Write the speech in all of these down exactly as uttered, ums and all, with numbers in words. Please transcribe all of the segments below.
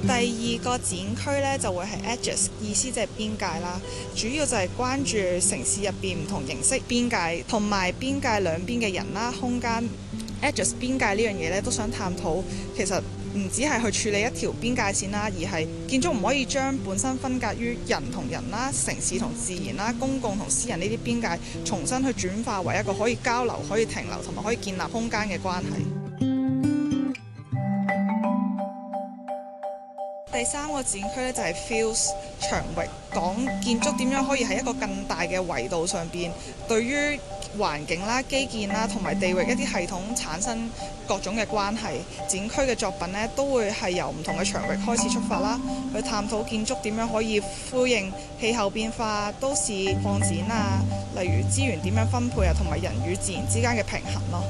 第二個展區呢，就會係 Edges， 意思即係邊界啦，主要就係關注城市入邊唔同形式邊界同埋邊界兩邊嘅人啦、空間。Edges 邊界呢樣嘢呢，都想探討，其實唔只係去處理一條邊界線啦，而係建築唔可以將本身分隔於人同人啦、城市同自然啦、公共同私人呢啲邊界，重新去轉化為一個可以交流、可以停留同埋可以建立空間嘅關係。第三個展區呢，就係 Fields 場域，講建築點樣可以喺一個更大嘅維度上邊，對於環境啦、基建啦同埋地域一啲系統產生各種嘅關係。展區嘅作品呢，都會係由唔同嘅場域開始出發啦，去探討建築點樣可以呼應氣候變化、都市擴展啊，例如資源點樣分配啊，同埋人與自然之間嘅平衡咯。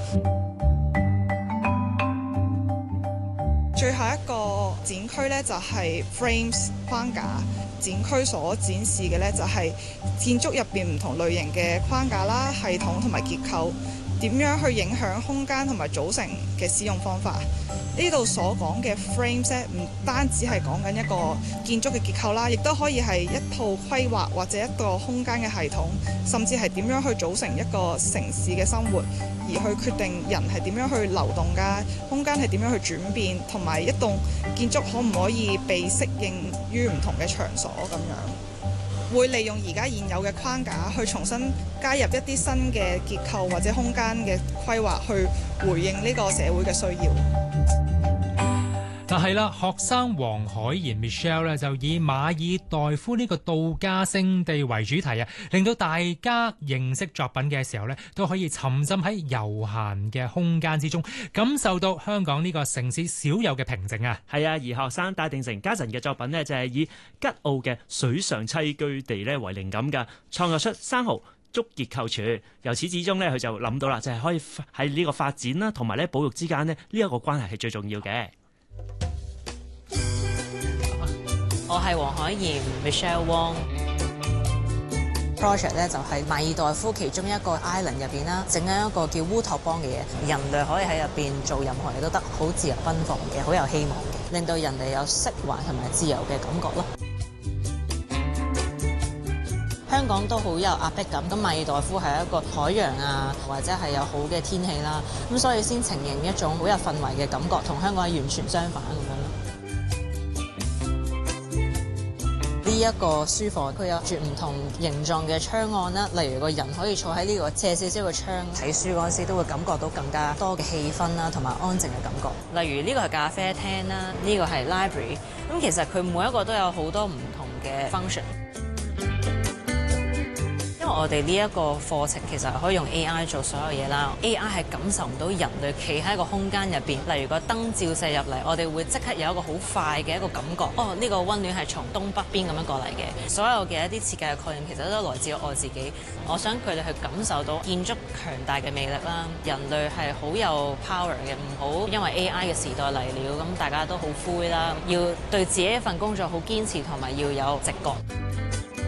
最後一個展區呢，就係 Frames 框架，展區所展示嘅呢，就係建築入邊唔同類型嘅框架啦、系統同埋結構點樣去影響空間同埋組成嘅使用方法。呢度所講嘅 frames 咧，唔單止係講緊一個建築嘅結構啦，亦都可以係一套規劃或者一個空間嘅系統，甚至係點樣去組成一個城市嘅生活，而去決定人係點樣去流動㗎，空間係點樣去轉變，同埋一棟建築可唔可以被適應於唔同嘅場所咁樣。會利用而家現有嘅框架去重新加入一啲新嘅結構或者空間嘅規劃，去回應呢個社會嘅需要。 但係啦，學生黃海賢 Michelle 咧就以馬爾代夫呢個度假勝地為主題啊，令到大家認識作品嘅時候咧，都可以沉浸喺悠閒嘅空間之中，感受到香港呢個城市少有嘅平靜啊。 係啊，而學生戴定成家陣嘅作品呢，就係以吉澳嘅水上棲居地咧為靈感㗎，創作出生蠔竹結構柱。由始至終咧，佢就諗到啦，就係可以喺呢個發展啦，同埋咧保育之間呢，呢一個關係係最重要嘅。 我係黃海賢 Michelle Wong。project 咧就係馬爾代夫其中一個 island 入邊啦，整緊一個叫烏托邦嘅嘢，人類可以喺入邊做任何嘢都得，好自由奔放嘅，好有希望嘅，令到人哋有釋懷同埋自由嘅感覺咯。香港都好有壓迫感，咁馬爾代夫係一個海洋啊，或者係有好嘅天氣啦，咁所以先呈現一種好有氛圍嘅感覺，同香港係完全相反咁樣咯。呢一個書房佢有住唔同形狀嘅窗岸啦，例如個人可以坐喺呢個斜少少嘅窗睇書嗰陣時，都會感覺到更加多嘅氣氛啦，同埋安靜嘅感覺。例如呢個係咖啡廳啦，呢個係 library， 咁其實佢每一個都有好多唔同嘅 function。因為我哋呢一個課程其實可以用 A I 做所有嘢啦 ，A I 係感受唔到人類企喺一個空間入邊，例如個燈照射入嚟，我哋會即刻有一個好快嘅一個感覺，哦，呢個溫暖係從東北邊咁樣過嚟嘅。所有嘅一啲設計嘅概念其實都來自我自己，我想佢哋去感受到建築強大嘅魅力啦。人類係好有 power 嘅，唔好因為 A I 嘅時代嚟了，咁大家都好灰啦，要對自己一份工作好堅持，同埋要有直覺。